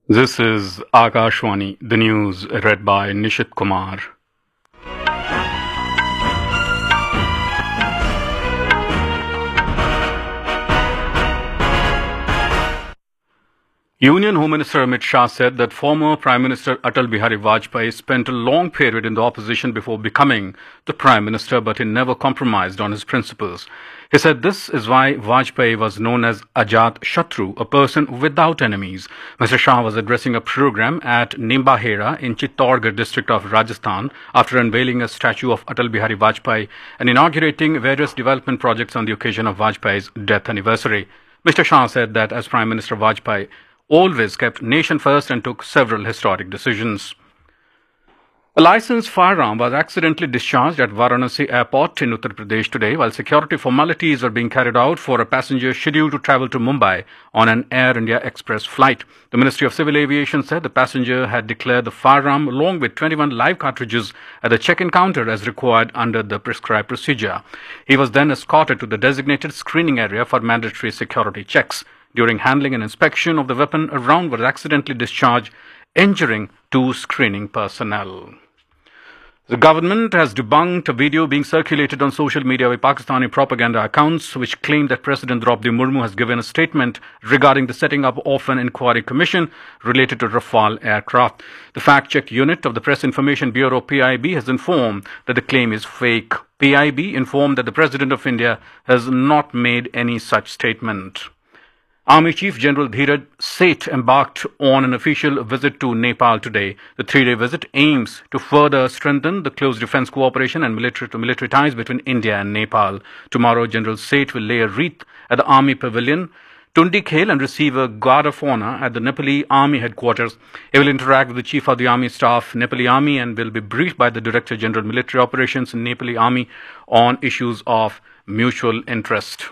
This is Akashwani, the news read by Nishit Kumar. Union Home Minister Amit Shah said that former Prime Minister Atal Bihari Vajpayee spent a long period in the opposition before becoming the Prime Minister, but he never compromised on his principles. He said this is why Vajpayee was known as Ajat Shatru, a person without enemies. Mr. Shah was addressing a program at Nimbahera in Chittorgarh district of Rajasthan after unveiling a statue of Atal Bihari Vajpayee and inaugurating various development projects on the occasion of Vajpayee's death anniversary. Mr. Shah said that as Prime Minister, Vajpayee always kept nation first and took several historic decisions. A licensed firearm was accidentally discharged at Varanasi airport in Uttar Pradesh today while security formalities were being carried out for a passenger scheduled to travel to Mumbai on an Air India Express flight. The Ministry of Civil Aviation said the passenger had declared the firearm along with 21 live cartridges at the check-in counter as required under the prescribed procedure. He was then escorted to the designated screening area for mandatory security checks. During handling and inspection of the weapon, a round was accidentally discharged, injuring two screening personnel. The government has debunked a video being circulated on social media by Pakistani propaganda accounts which claim that President Draupadi Murmu has given a statement regarding the setting up of an inquiry commission related to Rafale aircraft. The fact-check unit of the Press Information Bureau PIB has informed that the claim is fake. PIB informed that the President of India has not made any such statement. Army Chief General Dheeraj Seth embarked on an official visit to Nepal today. The three-day visit aims to further strengthen the close defense cooperation and military ties between India and Nepal. Tomorrow, General Seth will lay a wreath at the Army Pavilion, Tundi Khel, and receive a guard of honor at the Nepali Army headquarters. He will interact with the Chief of the Army Staff, Nepali Army, and will be briefed by the Director General Military Operations in Nepali Army on issues of mutual interest.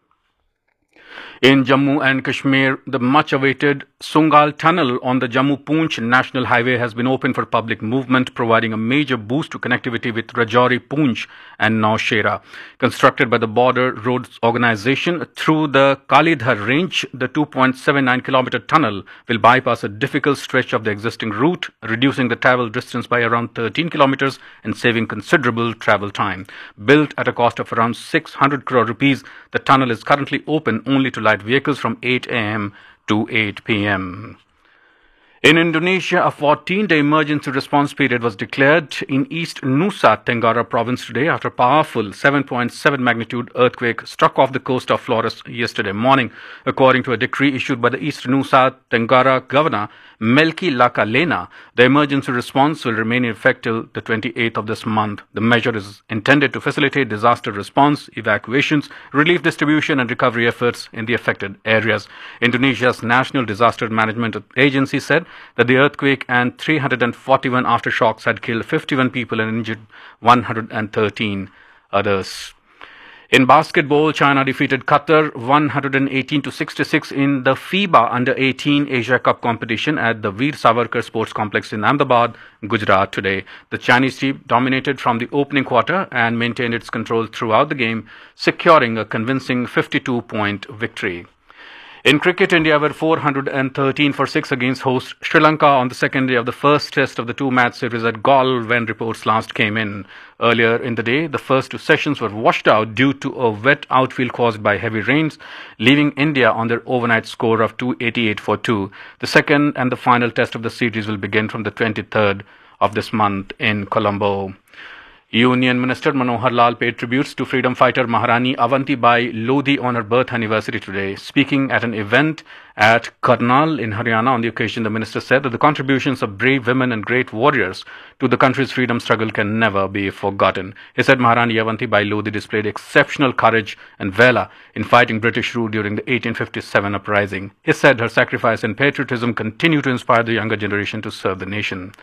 In Jammu and Kashmir, the much-awaited Sungal Tunnel on the Jammu-Poonch National Highway has been opened for public movement, providing a major boost to connectivity with Rajouri, Poonch and Naushera. Constructed by the Border Roads Organization through the Kalidhar Range, the 2.79-kilometer tunnel will bypass a difficult stretch of the existing route, reducing the travel distance by around 13 kilometers and saving considerable travel time. Built at a cost of around 600 crore rupees, the tunnel is currently open only to light vehicles from 8 a.m. to 8 p.m. In Indonesia, a 14-day emergency response period was declared in East Nusa Tenggara province today after a powerful 7.7 magnitude earthquake struck off the coast of Flores yesterday morning. According to a decree issued by the East Nusa Tenggara Governor Melki Lakalena, the emergency response will remain in effect till the 28th of this month. The measure is intended to facilitate disaster response, evacuations, relief distribution and recovery efforts in the affected areas. Indonesia's National Disaster Management Agency said that the earthquake and 341 aftershocks had killed 51 people and injured 113 others. In basketball, China defeated Qatar 118-66 in the FIBA Under-18 Asia Cup competition at the Veer Savarkar Sports Complex in Ahmedabad, Gujarat today. The Chinese team dominated from the opening quarter and maintained its control throughout the game, securing a convincing 52-point victory. In cricket, India were 413 for 6 against host Sri Lanka on the second day of the first test of the two-match series at Galle when reports last came in. Earlier in the day, the first two sessions were washed out due to a wet outfield caused by heavy rains, leaving India on their overnight score of 288 for 2. The second and the final test of the series will begin from the 23rd of this month in Colombo. Union Minister Manohar Lal paid tributes to freedom fighter Maharani Avanti Bai Lodhi on her birth anniversary today. Speaking at an event at Karnal in Haryana on the occasion, the minister said that the contributions of brave women and great warriors to the country's freedom struggle can never be forgotten. He said Maharani Avanti Bai Lodhi displayed exceptional courage and valor in fighting British rule during the 1857 uprising. He said her sacrifice and patriotism continue to inspire the younger generation to serve the nation.